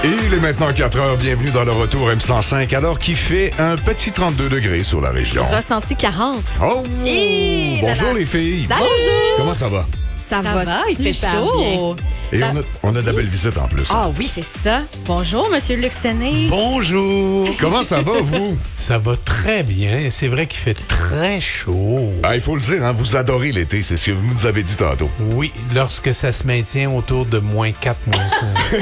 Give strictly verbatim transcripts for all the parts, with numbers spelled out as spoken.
Il est maintenant quatre heures, bienvenue dans le retour M cent cinq, alors qu'il fait un petit trente-deux degrés sur la région. Ressenti quarante. Oh! Et bonjour là, là. les filles! Salut! Comment ça va? Ça, Ça va, va, il fait super chaud. bien. Et Ça- on, a, on a de la belle visite en plus. Ah oui, c'est ça. Bonjour, Monsieur Luxonné. Bonjour. Comment ça va, vous? Ça va très bien. C'est vrai qu'il fait très chaud. Ah, il faut le dire, hein, vous adorez l'été, c'est ce que vous nous avez dit tantôt. Oui, lorsque ça se maintient autour de moins quatre, moins cinq.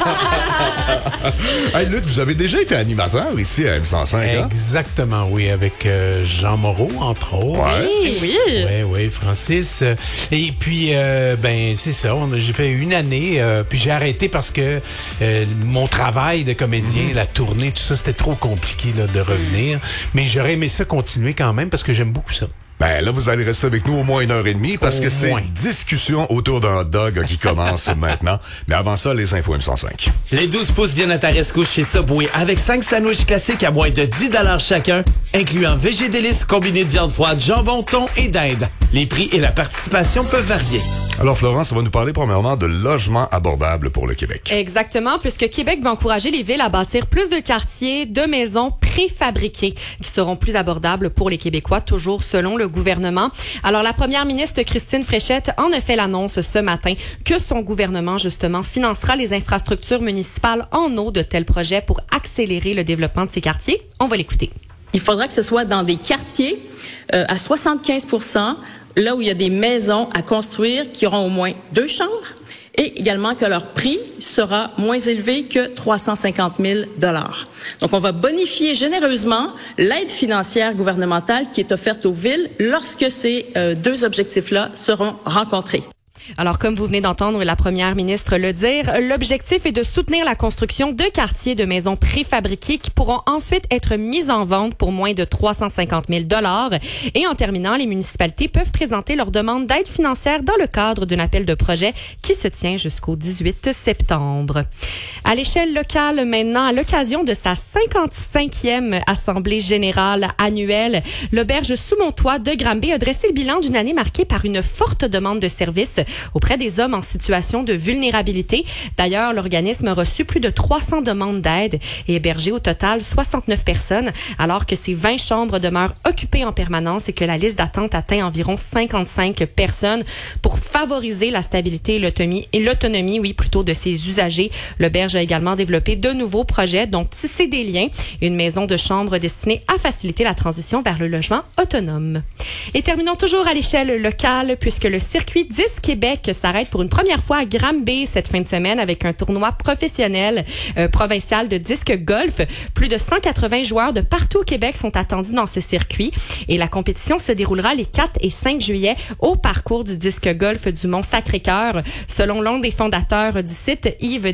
Hey, Luc, vous avez déjà été animateur ici à M cent cinq, hein? Exactement, oui, avec euh, Jean Moreau, entre autres. Ouais. Oui, oui. Oui, oui, Francis. Euh, Et puis, euh, ben, c'est ça. on a- J'ai fait une année, euh, puis j'ai arrêté parce que euh, mon travail de comédien, la tournée, tout ça, c'était trop compliqué là, de revenir. Mais j'aurais aimé ça continuer quand même parce que j'aime beaucoup ça. Ben là, vous allez rester avec nous au moins une heure et demie parce Au que c'est moins. discussion autour d'un hot dog qui commence maintenant. Mais avant ça, les infos M cent cinq. Les douze pouces viennent à ta rescousse chez Subway avec cinq sandwichs classiques à moins de dix dollars chacun, incluant végé délices, combiné de viande froide, jambon, thon et dinde. Les prix et la participation peuvent varier. Alors, Florence, on va nous parler premièrement de logement abordable pour le Québec. Exactement, puisque Québec va encourager les villes à bâtir plus de quartiers, de maisons préfabriquées qui seront plus abordables pour les Québécois, toujours selon le gouvernement. Alors, la première ministre Christine Fréchette en a fait l'annonce ce matin que son gouvernement, justement, financera les infrastructures municipales en eau de tels projets pour accélérer le développement de ces quartiers. On va l'écouter. Il faudra que ce soit dans des quartiers euh, à soixante-quinze pour cent, là où il y a des maisons à construire qui auront au moins deux chambres et également que leur prix sera moins élevé que trois cent cinquante mille dollars. Donc, on va bonifier généreusement l'aide financière gouvernementale qui est offerte aux villes lorsque ces euh, deux objectifs-là seront rencontrés. Alors, comme vous venez d'entendre la première ministre le dire, l'objectif est de soutenir la construction de quartiers de maisons préfabriquées qui pourront ensuite être mises en vente pour moins de trois cent cinquante mille dollars. Et en terminant, les municipalités peuvent présenter leur demande d'aide financière dans le cadre d'un appel de projet qui se tient jusqu'au dix-huit septembre. À l'échelle locale, maintenant, à l'occasion de sa cinquante-cinquième Assemblée générale annuelle, l'auberge sous Montois de Granby a dressé le bilan d'une année marquée par une forte demande de services auprès des hommes en situation de vulnérabilité. D'ailleurs, l'organisme a reçu plus de trois cents demandes d'aide et hébergé au total soixante-neuf personnes, alors que ses vingt chambres demeurent occupées en permanence et que la liste d'attente atteint environ cinquante-cinq personnes. Pour favoriser la stabilité et l'autonomie, et l'autonomie, oui, plutôt de ses usagers, l'auberge a également développé de nouveaux projets, dont Tisser des liens, une maison de chambre destinée à faciliter la transition vers le logement autonome. Et terminons toujours à l'échelle locale, puisque le circuit dix Québec s'arrête pour une première fois à Granby cette fin de semaine avec un tournoi professionnel euh, provincial de disque golf. Plus de cent quatre-vingts joueurs de partout au Québec sont attendus dans ce circuit et la compétition se déroulera les quatre et cinq juillet au parcours du disque golf du Mont-Sacré-Cœur. Selon l'un des fondateurs du site, Yves